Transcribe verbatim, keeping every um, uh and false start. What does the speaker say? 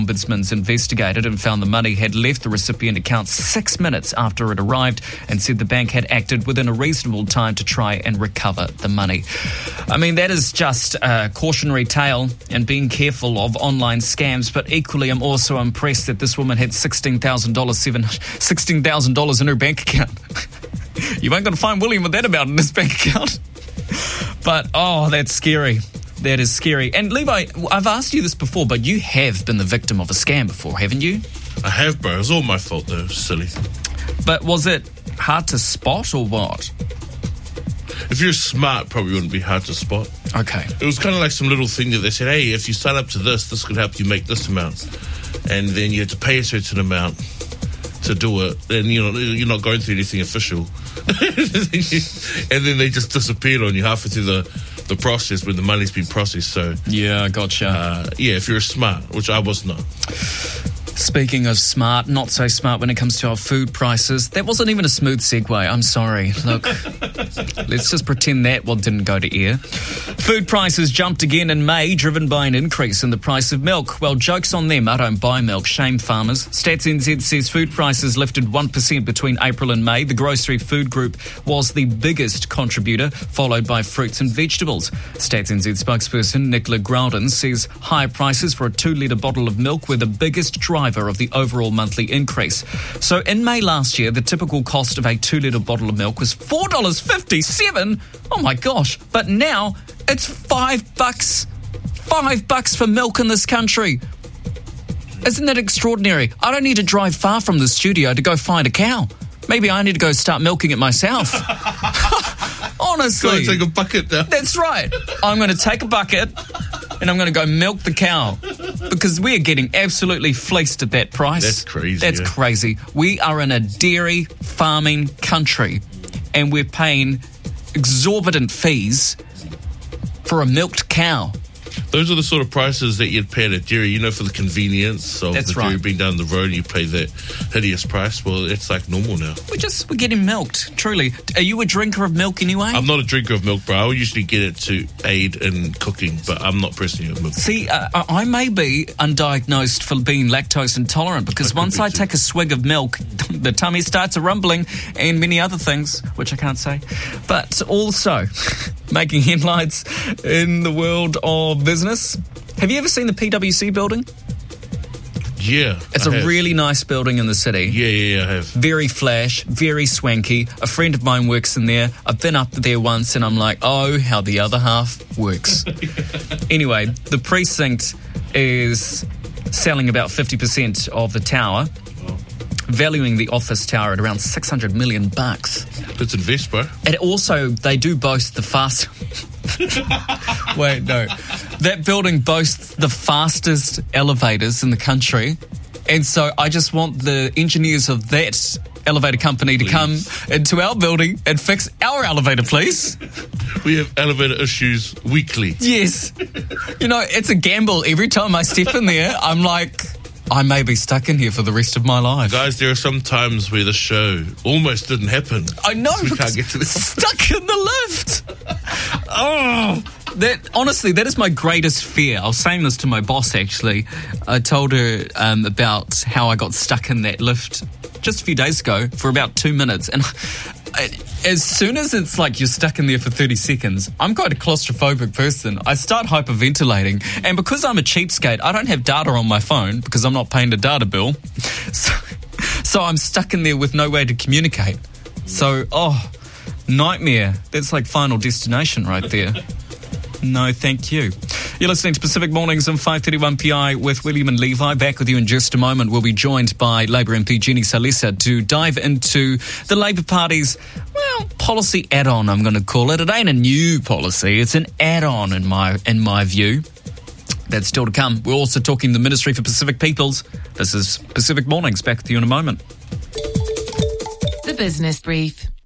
Ombudsman's investigated and found the money had left the recipient account six minutes after it arrived and said the bank had acted within a reasonable time to try and recover the money. I mean, that is just a cautionary tale and being careful of online scams, but equally I'm also impressed that this woman had sixteen thousand dollars sixteen thousand dollars in her bank account. You ain't going to find William with that amount in his bank account. But, oh, that's scary. That is scary. And Levi, I've asked you this before, but you have been the victim of a scam before, haven't you? I have, bro. It was all my fault, though. Silly. But was it hard to spot or what? If you're smart, probably wouldn't be hard to spot. Okay. It was kind of like some little thing that they said, hey, if you sign up to this, this could help you make this amount. And then you had to pay a certain amount to do it. And, you know, you're not going through anything official. And then they just disappeared on you halfway through the... the process when the money's been processed. So yeah, gotcha. Uh, yeah, if you're smart, which I was not. Speaking of smart, not so smart when it comes to our food prices. That wasn't even a smooth segue. I'm sorry. Look, let's just pretend that one didn't go to air. Food prices jumped again in May, driven by an increase in the price of milk. Well, joke's on them. I don't buy milk. Shame farmers. Stats N Z says food prices lifted one percent between April and May. The grocery food group was the biggest contributor, followed by fruits and vegetables. Stats N Z spokesperson Nicola Groudon says higher prices for a two-litre bottle of milk were the biggest driver of the overall monthly increase. So in May last year, the typical cost of a two-litre bottle of milk was four dollars fifty-seven. Oh my gosh. But now it's five bucks. Five bucks for milk in this country. Isn't that extraordinary? I don't need to drive far from the studio to go find a cow. Maybe I need to go start milking it myself. Honestly. Go take a bucket now. That's right. I'm going to take a bucket and I'm going to go milk the cow because we are getting absolutely fleeced at that price. That's crazy. That's yeah. crazy. We are in a dairy farming country and we're paying exorbitant fees for a milked cow. Those are the sort of prices that you'd pay at a dairy, you know, for the convenience of That's the right. dairy being down the road and you pay that hideous price. Well, it's like normal now. We're just, we're getting milked, truly. Are you a drinker of milk anyway? I'm not a drinker of milk, bro. I usually get it to aid in cooking, but I'm not personally a milk. See, uh, I may be undiagnosed for being lactose intolerant because once I take a swig of milk, the tummy starts a rumbling and many other things, which I can't say. But also, making headlines in the world of business. Have you ever seen the P W C building? Yeah. It's I a have. really nice building in the city. Yeah, yeah, yeah, I have. Very flash, very swanky. A friend of mine works in there. I've been up there once and I'm like, oh, how the other half works. Anyway, the precinct is selling about fifty percent of the tower, valuing the office tower at around six hundred million bucks. Let's invest, bro. And also, they do boast the fast... Wait, no. That building boasts the fastest elevators in the country. And so I just want the engineers of that elevator company to Please. come into our building and fix our elevator, please. We have elevator issues weekly. Yes. You know, it's a gamble. Every time I step in there, I'm like... I may be stuck in here for the rest of my life. Guys, there are some times where the show almost didn't happen. I know. We can't get to this. Stuck in the lift. Oh, that honestly, that is my greatest fear. I was saying this to my boss, actually. I told her um, about how I got stuck in that lift just a few days ago for about two minutes. And I, as soon as it's like you're stuck in there for thirty seconds, I'm quite a claustrophobic person. I start hyperventilating. And because I'm a cheapskate, I don't have data on my phone because I'm not paying a data bill. So, so I'm stuck in there with no way to communicate. So, oh, nightmare. That's like Final Destination right there. No, thank you. You're listening to Pacific Mornings on five thirty-one P I with William and Levi. Back with you in just a moment. We'll be joined by Labour M P Jenny Salesa to dive into the Labour Party's, well, policy add-on, I'm going to call it. It ain't a new policy. It's an add-on in my in my view. That's still to come. We're also talking the Ministry for Pacific Peoples. This is Pacific Mornings. Back with you in a moment. The Business Brief.